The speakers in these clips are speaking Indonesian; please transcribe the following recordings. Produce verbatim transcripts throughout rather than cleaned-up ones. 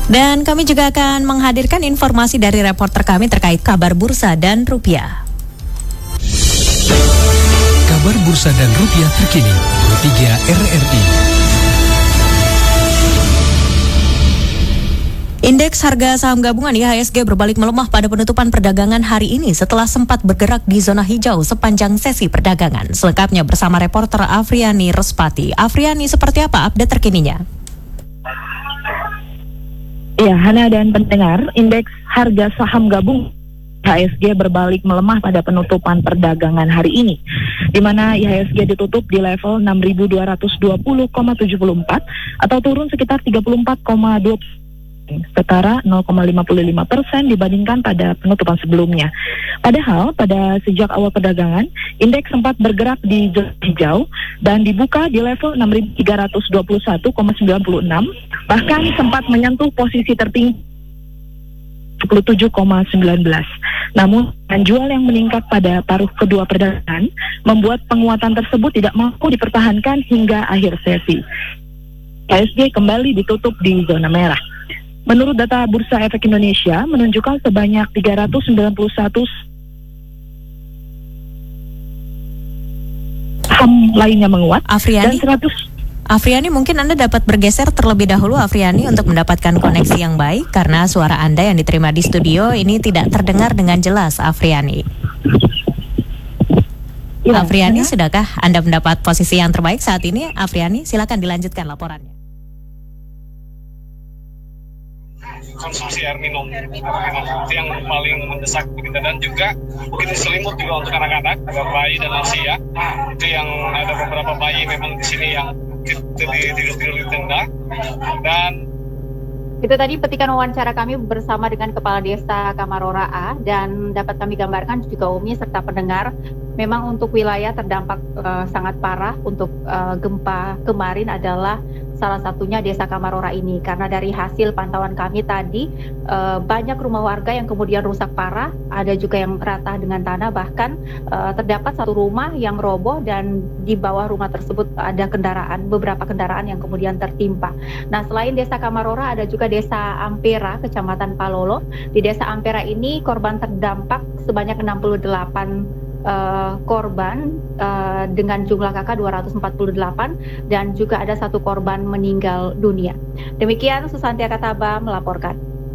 Dan kami juga akan menghadirkan informasi dari reporter kami terkait kabar bursa dan rupiah. Kabar bursa dan rupiah terkini dua puluh tiga R R I. Indeks harga saham gabungan I H S G berbalik melemah pada penutupan perdagangan hari ini setelah sempat bergerak di zona hijau sepanjang sesi perdagangan. Selengkapnya bersama reporter Afriani Respati. Afriani, seperti apa update terkininya? Ya, Hana dan pendengar, indeks harga saham gabungan I H S G berbalik melemah pada penutupan perdagangan hari ini, di mana I H S G ditutup di level enam ribu dua ratus dua puluh koma tujuh empat atau turun sekitar tiga puluh empat koma dua persen, setara nol koma lima lima persen dibandingkan pada penutupan sebelumnya. Padahal pada sejak awal perdagangan, indeks sempat bergerak di zona hijau dan dibuka di level enam ribu tiga ratus dua puluh satu koma sembilan enam, bahkan sempat menyentuh posisi tertinggi tujuh puluh tujuh koma sembilan belas. Namun, jual yang meningkat pada paruh kedua perdagangan membuat penguatan tersebut tidak mampu dipertahankan hingga akhir sesi. I H S G kembali ditutup di zona merah. Menurut data Bursa Efek Indonesia menunjukkan sebanyak tiga ratus sembilan puluh satu saham lainnya menguat. Afriani, dan seratus Afriani, mungkin Anda dapat bergeser terlebih dahulu, Afriani, untuk mendapatkan koneksi yang baik karena suara Anda yang diterima di studio ini tidak terdengar dengan jelas, Afriani. Ya, Afriani, ya. Sudahkah Anda mendapat posisi yang terbaik saat ini? Afriani, silakan dilanjutkan laporannya. Konsumsi air minum, air minum itu yang paling mendesak begitu, dan juga begitu selimut juga untuk anak-anak, bayi dan lansia. Itu yang ada beberapa bayi memang di sini yang tidur-tidur di tenda. Dan itu tadi petikan wawancara kami bersama dengan Kepala Desa Kamarora A, dan dapat kami gambarkan juga Umi serta pendengar, memang untuk wilayah terdampak uh, sangat parah untuk uh, gempa kemarin adalah salah satunya Desa Kamarora ini, karena dari hasil pantauan kami tadi uh, banyak rumah warga yang kemudian rusak parah, ada juga yang rata dengan tanah, bahkan uh, terdapat satu rumah yang roboh dan di bawah rumah tersebut ada kendaraan, beberapa kendaraan yang kemudian tertimpa. Nah, selain Desa Kamarora ada juga Desa Ampera, Kecamatan Palolo. Di Desa Ampera ini korban terdampak sebanyak enam puluh delapan Uh, korban uh, dengan jumlah kakak dua ratus empat puluh delapan dan juga ada satu korban meninggal dunia. Demikian Susanti Akataba melaporkan.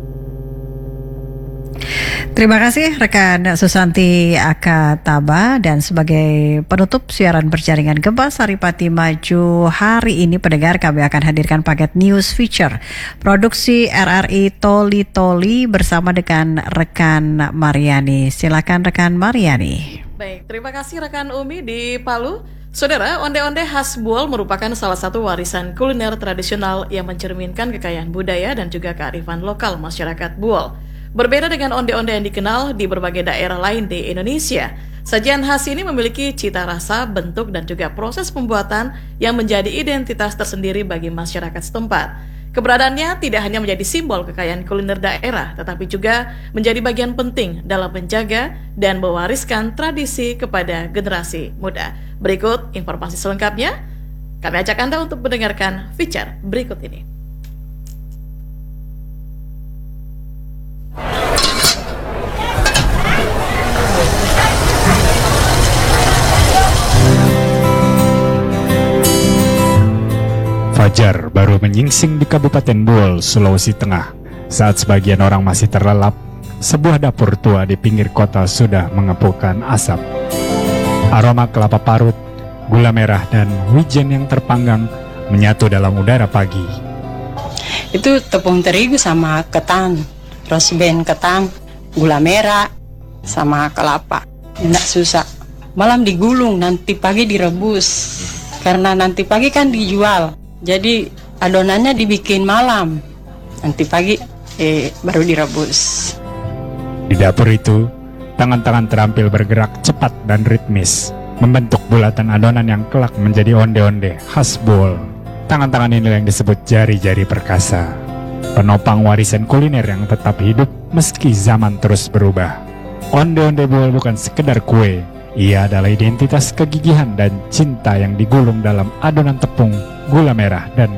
Terima kasih rekan Susanti Akataba, dan sebagai penutup siaran berjaringan Gempa Saripati Maju hari ini, pendengar, kami akan hadirkan paket news feature produksi R R I Toli Toli bersama dengan rekan Mariani. Silakan rekan Mariani. Baik, terima kasih rekan Umi di Palu. Saudara, onde-onde khas Buol merupakan salah satu warisan kuliner tradisional yang mencerminkan kekayaan budaya dan juga kearifan lokal masyarakat Buol. Berbeda dengan onde-onde yang dikenal di berbagai daerah lain di Indonesia, sajian khas ini memiliki cita rasa, bentuk, dan juga proses pembuatan yang menjadi identitas tersendiri bagi masyarakat setempat. Keberadaannya tidak hanya menjadi simbol kekayaan kuliner daerah, tetapi juga menjadi bagian penting dalam menjaga dan mewariskan tradisi kepada generasi muda. Berikut informasi selengkapnya, kami ajak Anda untuk mendengarkan feature berikut ini. Fajar baru menyingsing di Kabupaten Buol, Sulawesi Tengah. Saat sebagian orang masih terlelap, sebuah dapur tua di pinggir kota sudah mengepulkan asap. Aroma kelapa parut, gula merah, dan wijen yang terpanggang menyatu dalam udara pagi. Itu tepung terigu sama ketan, rosben ketan, gula merah, sama kelapa. Enak susah. Malam digulung, nanti pagi direbus. Karena nanti pagi kan dijual. Jadi adonannya dibikin malam, nanti pagi eh, baru direbus. Di dapur itu, tangan-tangan terampil bergerak cepat dan ritmis, membentuk bulatan adonan yang kelak menjadi onde-onde khas Buol. Tangan-tangan inilah yang disebut jari-jari perkasa, penopang warisan kuliner yang tetap hidup meski zaman terus berubah. Onde-onde Buol bukan sekedar kue, ia adalah identitas kegigihan dan cinta yang digulung dalam adonan tepung, gula merah, dan